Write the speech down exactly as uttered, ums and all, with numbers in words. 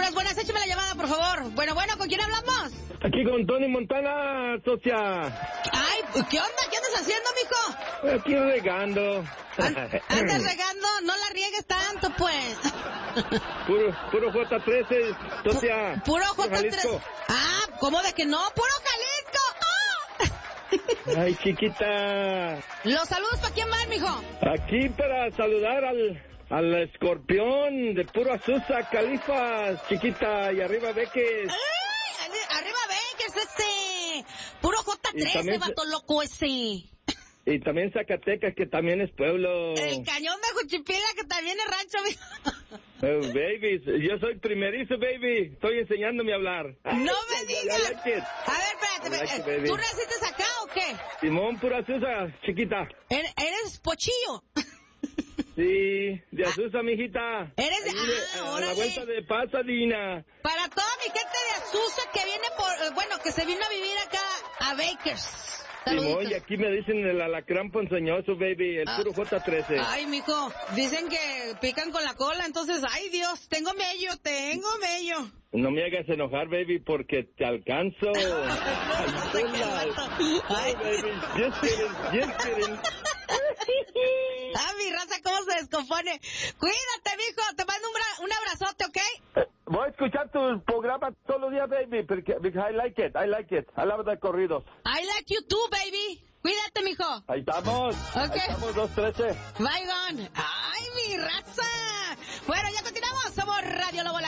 puras buenas. Échame la llamada, por favor. Bueno, bueno, ¿con quién hablamos? Aquí con Tony Montana, socia. Ay, ¿qué onda? ¿Qué andas haciendo, mijo? Aquí regando. ¿Andas regando? No la riegues tanto, pues. Puro, puro J trece, socia. Puro J trece. Jalisco. Ah, ¿cómo de que no? ¡Puro Jalisco! ¡Oh! Ay, chiquita. Los saludos para quién más, mijo. Aquí para saludar al, al escorpión de puro Azusa, Califas, chiquita, y arriba Beques. ¡Ay! Arriba Beques ese. Puro J trece, vato se... loco ese. Y también Zacatecas, que también es pueblo. El Cañón de Juchipila, que también es rancho, mijo. Oh, baby, yo soy primerizo, baby. Estoy enseñándome a hablar. No me digas. Like a ver, espérate. Like it, ¿tú naciste acá o qué? Simón, pura Azusa, chiquita. ¿Eres, eres pochillo? Sí, de Azusa, mijita. Eres de... Ahí, ah, a la vuelta de Pasadena. Para toda mi gente de Azusa que viene por... Bueno, que se vino a vivir acá a Bakers. Simón, y aquí me dicen el alacrán ponzoñoso, baby, el ah. puro J trece. Ay, mijo, dicen que pican con la cola, entonces, ay, Dios, tengo mello, tengo mello. No me hagas enojar, baby, porque te alcanzo. Ay, ay, baby, just kidding, just kidding. Ah, mi raza, cómo se descompone. Cuídate, mijo, te mando un, un abrazote, ¿ok? Eh, voy a escuchar tu programa todos los días, baby, porque, porque I like it, I like it. I love the corridos. I like you too, baby. Cuídate, mijo. Ahí estamos. Okay. Ahí estamos, dos trece. Bye, gone. Ay, mi raza. Bueno, ya continuamos. Somos Radio Lobo.